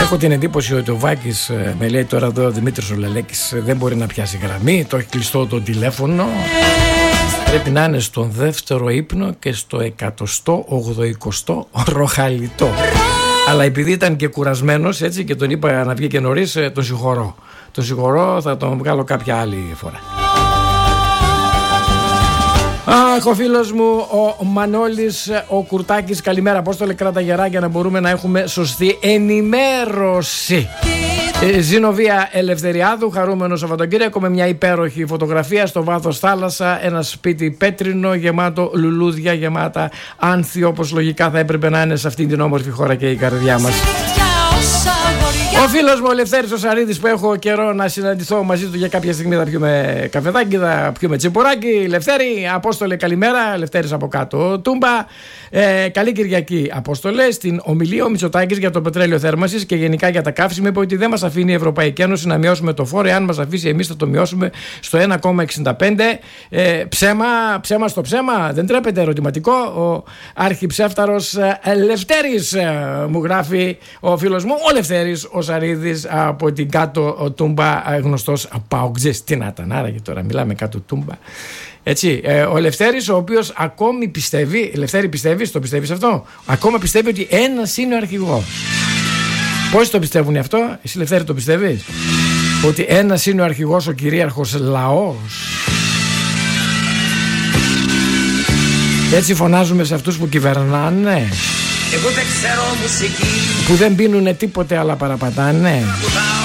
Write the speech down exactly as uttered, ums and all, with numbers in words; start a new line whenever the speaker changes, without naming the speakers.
Έχω την εντύπωση ότι ο Βάκης, με λέει τώρα εδώ ο Δημήτρης ο Λελέκης, δεν μπορεί να πιάσει γραμμή, το έχει κλειστό το τηλέφωνο. Πρέπει να είναι στον δεύτερο ύπνο και στο εκατοστό ογδοηκοστό ροχαλιτό. Αλλά επειδή ήταν και κουρασμένος, έτσι, και τον είπα να βγει και νωρίς, τον συγχωρώ. Τον συγχωρώ, θα τον βγάλω κάποια άλλη φορά. Αχ, ο φίλος μου ο Μανώλης ο Κουρτάκης, καλημέρα. Απόστολε, κράτα γερά για να μπορούμε να έχουμε σωστή ενημέρωση. ε, Ζηνοβία Ελευθεριάδου, χαρούμενο Σαββατοκύριακο με μια υπέροχη φωτογραφία στο βάθος θάλασσα, ένα σπίτι πέτρινο γεμάτο λουλούδια, γεμάτα άνθη, όπως λογικά θα έπρεπε να είναι σε αυτήν την όμορφη χώρα και η καρδιά μας. Ο φίλος μου ο Λευτέρης ο Σαρίδης, που έχω καιρό να συναντηθώ μαζί του για κάποια στιγμή, θα πιούμε καφεδάκι, θα πιούμε τσιπουράκι. Λευτέρη, Απόστολε, καλημέρα. Λευτέρης από κάτω, Τούμπα. Ε, καλή Κυριακή, Απόστολε. Στην ομιλία ο Μητσοτάκης για το πετρέλαιο θέρμανσης και γενικά για τα καύσιμα είπε ότι δεν μας αφήνει η Ευρωπαϊκή Ένωση να μειώσουμε το φόρο. Εάν μας αφήσει, εμείς θα το μειώσουμε στο ένα κόμμα εξήντα πέντε. Ε, ψέμα, ψέμα στο ψέμα. Δεν τρέπεται, ερωτηματικό. Ο αρχιψεύταρος Λευτέρης, μου γράφει ο φίλος μου, ο Λευτέρης ο Σαρίδης από την κάτω Τούμπα, γνωστός Παοκτζής. Τι να ήταν άραγε τώρα, μιλάμε κάτω Τούμπα. Έτσι, ε, ο Λευτέρης, ο οποίος ακόμη πιστεύει, Λευτέρη, πιστεύεις, το πιστεύεις αυτό? Ακόμα πιστεύει ότι ένας είναι ο αρχηγός. Πώς το πιστεύουν αυτό? Εσύ, Λευτέρη, το πιστεύεις? Ότι ένας είναι ο αρχηγός, ο κυρίαρχος λαός? Έτσι φωνάζουμε σε αυτούς που κυβερνάνε,
εγώ δεν ξέρω μουσική,
που δεν πίνουνε τίποτε αλλά παραπατάνε.